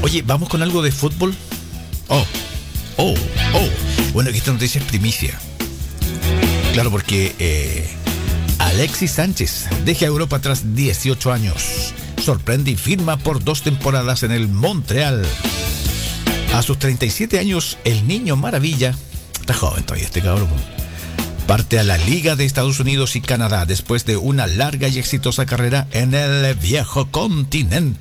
Oye, ¿vamos con algo de fútbol? Oh. Bueno, aquí esta noticia es primicia. Claro, porque Alexis Sánchez deja Europa tras 18 años. Sorprende y firma por 2 temporadas en el Montreal. A sus 37 años, el niño maravilla, está joven todavía este cabrón, parte a la Liga de Estados Unidos y Canadá después de una larga y exitosa carrera en el viejo continente.